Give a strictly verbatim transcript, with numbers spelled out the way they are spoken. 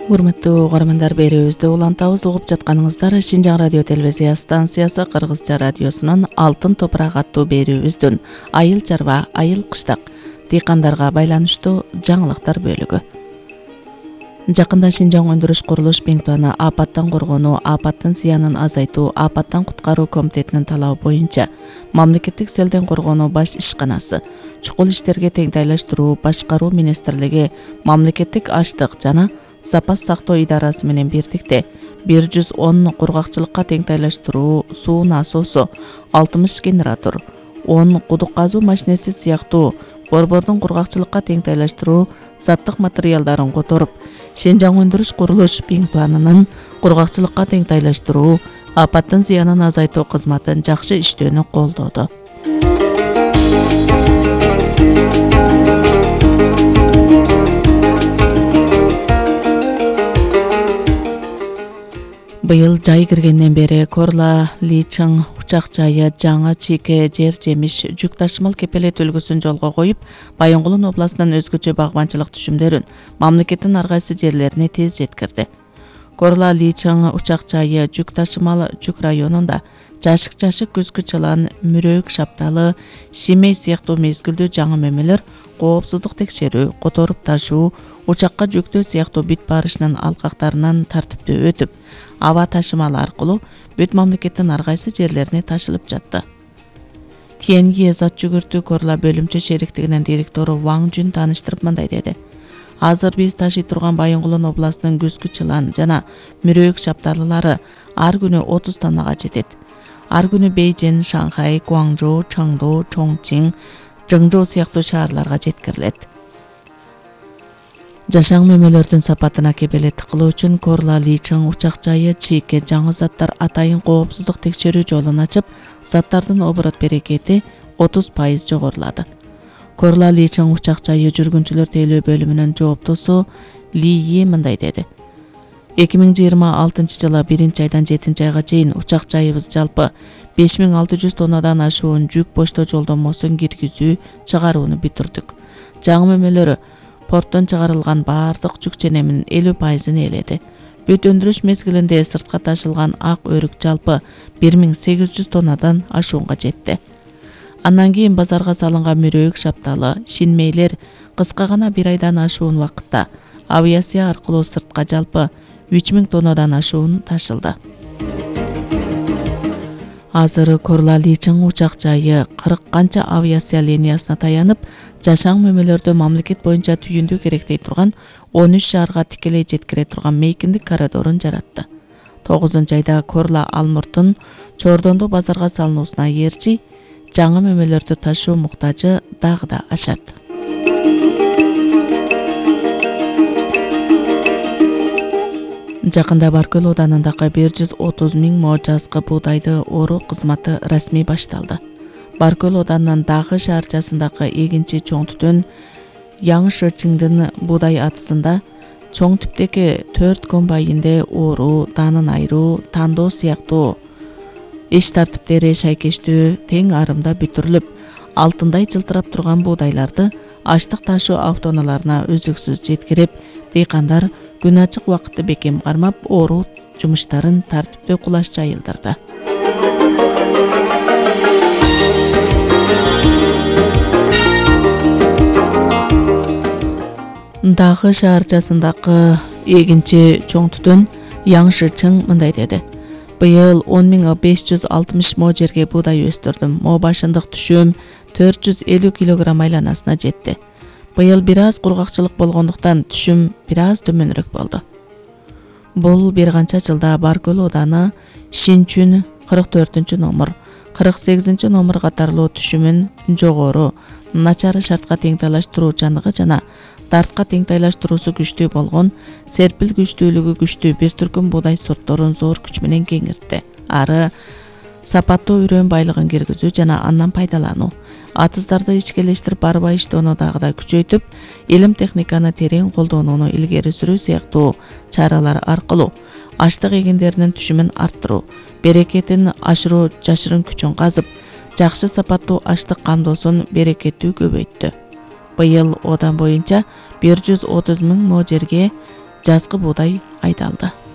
Урматтуу угармандар, берүүбүздү улантабыз. Угуп жатканыңыздар Шинжаң радио телевизия станциясы Кыргызча радиосунун Алтын топурак аттуу берүүбүздүн айыл чарба, айыл кыштак дыйкандарга байланыштуу жаңылыктар бөлүгү. Жакында Шинжаң өндүрүш курулуш Биңтуана апаттан коргонуу, апаттын зыянын азайтуу, апаттан куткаруу комитетинин талабы боюнча мамлекеттик селден коргонуу баш ишканасы, чукул иштерге теңдейлештирүү башкаруу министрлиги, мамлекеттик аштык жана запас сактоо идарасы менен бирдикте бир жүз он кургакчылыкка теңдейлештирүү суу насосу, алтымыш генератор, он кудук казуу машинеси сыяктуу борбордун кургакчылыкка теңдейлештирүү заттык материалдарын которуп, Шинжаң өндүрүш курулуш Биңтуанынын кургакчылыкка теңдейлештирүү, апаттын зыянын азайтуу кызматын жакшы иштөөнү колдоду. Быйыл жай киргенден бери Корла, Личиң, Учак жайы, Жаңы, Чийке, жер жемиш, жүк ташымал кепелет үлгүсүн жолго коюп, Байынгулун областынын өзгөчө багбанчылык түшүмдөрүн мамлекеттин ар кайсы жерлерине тез жеткирди. Корла, Личиң, Учак жайы, жүк ташымал жүк районунда жашык-жашык, күзгү чылан, мүрөөк, шапталы, шимей сыяктуу мезгилдүү жаңы мөмөлөр коопсуздук текшерүү, которуп ташуу, учакка жүктөө сыяктуу бүт барышынын алкактарынан тартиптүү өтүп, аба ташымалы аркылуу бүт мамлекеттин ар кайсы жерлерине ташылып жатты. Тиенги зат жүгүртүү Корла бөлүмчө шериктигинин директору Ваң Жүн тааныштырып мындай деди. Азыр биз ташый турган Байынгулун областынын күзгү чылан жана мүрөөк шапталылары ар күнү отуз тоннага жетет. Ар күнү Бейжин, Шанхай, Гуаңжоу, Чаңду, Чоңчиң, Жыңжоу сыяктуу шаарларга жеткирилет. Жашаң мөмөлөрдүн сапатына кепелеттик кылуу үчүн Корла, Личиң, Учак жайы, Чийке жаңы заттар атайын коопсуздук текшерүү жолун ачып, заттардын оборот берекети отуз пайыз жогорулады. Корла, Личиң, Учак жайы жүргүнчүлөр тейлөө бөлүмүнүн жооптосу Ли Yi мындай деди. эки миң жыйырма алтынчы жылы биринчи айдан жетинчи айга чейин учак жайыбыз жалпы беш миң алты жүз тоннадан ашуун жүк поштоо жолдомосун киргизүү, чыгарууну бүтүрдүк. Жаңы мөмөлөрү порттон чыгарылган баардык жүк ченеминин элүү пайызын ээледи. Бүт өндүрүш мезгилинде сыртка ташылган ак өрүк жалпы бир миң сегиз жүз тоннадан ашуунга жетти. Андан кийин базарга салынган мүрөөк, шапталы, шинмейлер кыска гана бир айдан ашуун убакытта авиация аркылуу сыртка жалпы үч миң тоннадан ашуун ташылды. Азыр Корла, Личиң, Учак жайы кырк канча авиация линиясына таянып, жашаң мөмөлөрдү мамлекет боюнча түйүндүү керектей турган он үч шаарга тикелей жеткире турган мейкиндик коридорун жаратты. тогузунчу айда Корла Алмуртун Чордонду базарга салынуусуна ээрчи, жаңы мөмөлөрдү ташуу муктажы дагы да ашат. Жакында Баркөл ауданындагы бир жүз отуз миң мо жазгы буудайды оруу кызматы расмий башталды. Баркөл ауданынын Дагы шаарчасындагы эгинчи чоң түтүн Яң Шычыңдын буудай атысында чоң типтеги төрт комбайнде оруу, данын айыруу, тандоо сыяктуу иш тартиптери шайкештүү тең арымда бүтүрүлүп, алтындай жылтырап турган буудайларды аштык ташуу автоунааларына үздүксүз жеткирип, дыйкандар күн ачык убакытты бекем кармап, оруу жумуштарын тартиптүү кулаш жайылдырды. Дагы шаарчасындагы эгинчи чоң түтүн Яң Шычың мындай деди. Быйыл он миң беш жүз алтымыш мо жерге буудай өстүрдүм. Мо башындык түшүм төрт жүз элүү килограмм айланасына жетти. Быйыл бир аз кургакчылык болгондуктан түшүм бир аз төмөнүрөөк болду. Бул бир канча жылда Баркөл ауданы Шинчүн кырк төртүнчү номер, кырк сегизинчи номер катарлуу түшүмүн жогору, начар шартка теңдейлештирүүчандыгы жана дартка теңдейлештируусу күчтүү болгон, серпил күчтүүлүгү күчтүү бир түркүм буудай сортторун зор күч менен кеңиртти. Ары сапаттуу үрөөн байлыгын киргизүү жана андан пайдалануу, атыздарды ичкелештирип барбай иштоону дагы да күчөйтүп, илим техниканы терең колдонууну илгери сүрүү сыяктуу чаралар аркылуу аштык эгиндеринин түшүмүн арттыруу, берекетин ашыруу жашырын күчүн казып, жакшы сапаттуу аштык камдоосун берекеттүү көбөйттү. Быйыл одан боюнча бир жүз отуз миң мо жерге жазгы буудай айдалды.